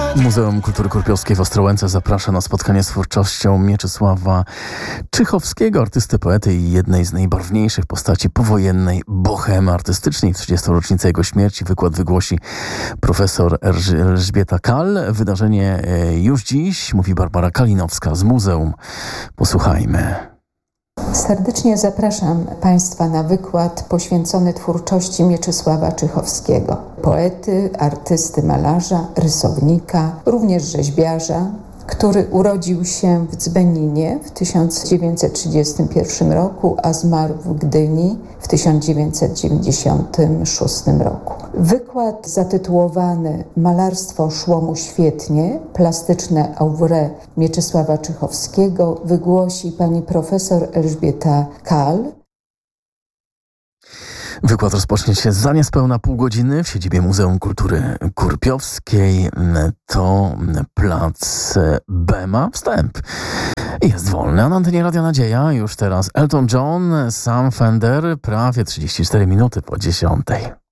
Muzeum Kultury Kurpiowskiej w Ostrołęce zaprasza na spotkanie z twórczością Mieczysława Czychowskiego, artysty, poety i jednej z najbarwniejszych postaci powojennej bohemy artystycznej. W 30. rocznicę jego śmierci wykład wygłosi profesor Elżbieta Kal. Wydarzenie już dziś, mówi Barbara Kalinowska z muzeum. Posłuchajmy. Serdecznie zapraszam Państwa na wykład poświęcony twórczości Mieczysława Czychowskiego. Poety, artysty, malarza, rysownika, również rzeźbiarza, który urodził się w Dzbeninie w 1931 roku, a zmarł w Gdyni w 1996 roku. Wykład zatytułowany Malarstwo szło mu świetnie, plastyczne oeuvre Mieczysława Czychowskiego wygłosi pani profesor Elżbieta Kal. Wykład rozpocznie się za niespełna pół godziny w siedzibie Muzeum Kultury Kurpiowskiej. To plac Bema. Wstęp jest wolny. A na antenie Radia Nadzieja już teraz Elton John, Sam Fender, prawie 34 minuty po 10.